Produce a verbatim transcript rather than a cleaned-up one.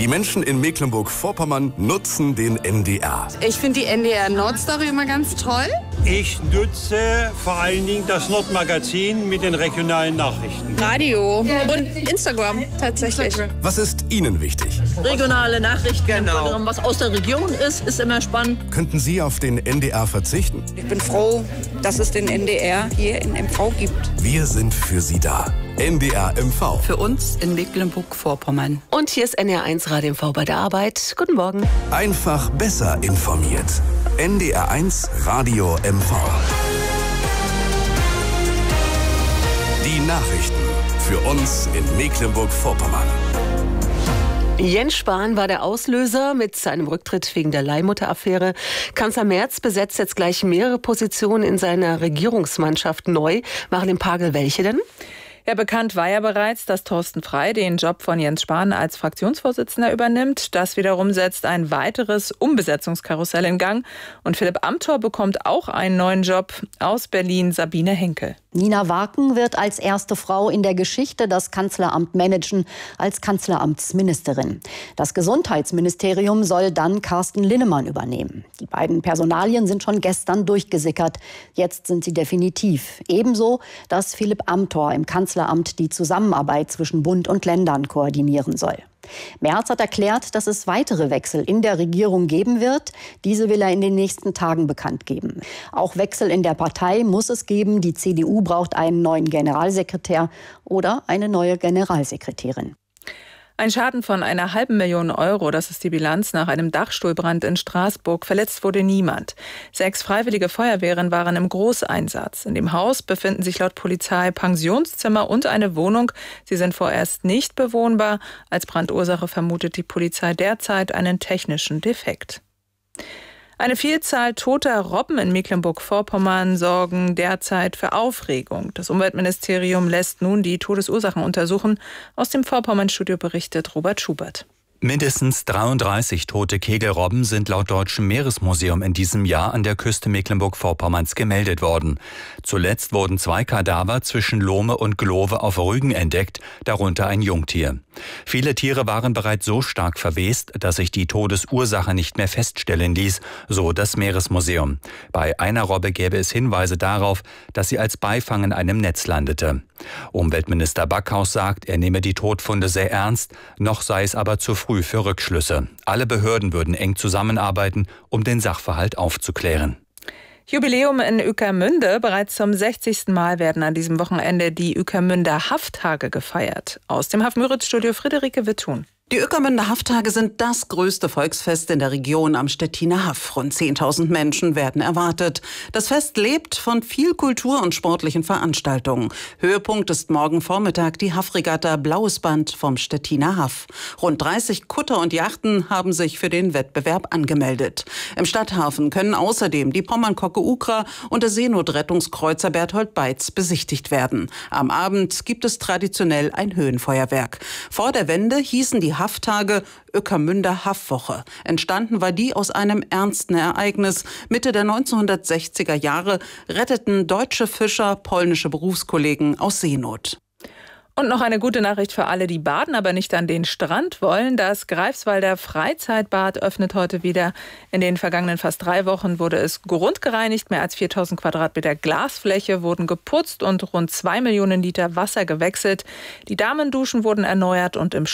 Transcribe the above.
Die Menschen in Mecklenburg-Vorpommern nutzen den N D R. Ich finde die N D R Nordstory immer ganz toll. Ich nutze vor allen Dingen das Nordmagazin mit den regionalen Nachrichten. Radio und Instagram tatsächlich. Was ist Ihnen wichtig? Regionale Nachrichten, genau. Was aus der Region ist, ist immer spannend. Könnten Sie auf den N D R verzichten? Ich bin froh, dass es den N D R hier in M V gibt. Wir sind für Sie da. N D R M V. Für uns in Mecklenburg-Vorpommern. Und hier ist N D R eins Radio M V bei der Arbeit. Guten Morgen. Einfach besser informiert. N D R eins Radio M V. Die Nachrichten für uns in Mecklenburg-Vorpommern. Jens Spahn war der Auslöser mit seinem Rücktritt wegen der Leihmutter-Affäre. Kanzler Merz besetzt jetzt gleich mehrere Positionen in seiner Regierungsmannschaft neu. Marilyn Pagel, welche denn? Ja, bekannt war ja bereits, dass Thorsten Frey den Job von Jens Spahn als Fraktionsvorsitzender übernimmt. Das wiederum setzt ein weiteres Umbesetzungskarussell in Gang. Und Philipp Amthor bekommt auch einen neuen Job. Aus Berlin Sabine Henkel. Nina Waken wird als erste Frau in der Geschichte das Kanzleramt managen, als Kanzleramtsministerin. Das Gesundheitsministerium soll dann Carsten Linnemann übernehmen. Die beiden Personalien sind schon gestern durchgesickert. Jetzt sind sie definitiv. Ebenso, dass Philipp Amthor im Kanzleramt die Zusammenarbeit zwischen Bund und Ländern koordinieren soll. Merz hat erklärt, dass es weitere Wechsel in der Regierung geben wird. Diese will er in den nächsten Tagen bekannt geben. Auch Wechsel in der Partei muss es geben. Die C D U braucht einen neuen Generalsekretär oder eine neue Generalsekretärin. Ein Schaden von einer halben Million Euro, das ist die Bilanz nach einem Dachstuhlbrand in Straßburg. Verletzt wurde niemand. Sechs freiwillige Feuerwehren waren im Großeinsatz. In dem Haus befinden sich laut Polizei Pensionszimmer und eine Wohnung. Sie sind vorerst nicht bewohnbar. Als Brandursache vermutet die Polizei derzeit einen technischen Defekt. Eine Vielzahl toter Robben in Mecklenburg-Vorpommern sorgen derzeit für Aufregung. Das Umweltministerium lässt nun die Todesursachen untersuchen. Aus dem Vorpommern-Studio berichtet Robert Schubert. Mindestens dreiunddreißig tote Kegelrobben sind laut Deutschem Meeresmuseum in diesem Jahr an der Küste Mecklenburg-Vorpommerns gemeldet worden. Zuletzt wurden zwei Kadaver zwischen Lohme und Glove auf Rügen entdeckt, darunter ein Jungtier. Viele Tiere waren bereits so stark verwest, dass sich die Todesursache nicht mehr feststellen ließ, so das Meeresmuseum. Bei einer Robbe gäbe es Hinweise darauf, dass sie als Beifang in einem Netz landete. Umweltminister Backhaus sagt, er nehme die Todfunde sehr ernst, noch sei es aber zu früh für Rückschlüsse. Alle Behörden würden eng zusammenarbeiten, um den Sachverhalt aufzuklären. Jubiläum in Ueckermünde. Bereits zum sechzigsten Mal werden an diesem Wochenende die Ueckermünder Hafftage gefeiert. Aus dem Haff-Müritz-Studio Friederike Wittun. Die Ueckermünder Hafftage sind das größte Volksfest in der Region am Stettiner Haff. Rund zehntausend Menschen werden erwartet. Das Fest lebt von viel Kultur und sportlichen Veranstaltungen. Höhepunkt ist morgen Vormittag die Haffregatta Blaues Band vom Stettiner Haff. Rund dreißig Kutter und Yachten haben sich für den Wettbewerb angemeldet. Im Stadthafen können außerdem die Pommern-Kocke Ukra und der Seenotrettungskreuzer Berthold Beitz besichtigt werden. Am Abend gibt es traditionell ein Höhenfeuerwerk. Vor der Wende hießen die Hafftage Ueckermünder Haffwoche. Entstanden war die aus einem ernsten Ereignis. Mitte der neunzehnhundertsechziger Jahre retteten deutsche Fischer polnische Berufskollegen aus Seenot. Und noch eine gute Nachricht für alle, die baden, aber nicht an den Strand wollen. Das Greifswalder Freizeitbad öffnet heute wieder. In den vergangenen fast drei Wochen wurde es grundgereinigt. Mehr als viertausend Quadratmeter Glasfläche wurden geputzt und rund zwei Millionen Liter Wasser gewechselt. Die Damenduschen wurden erneuert und im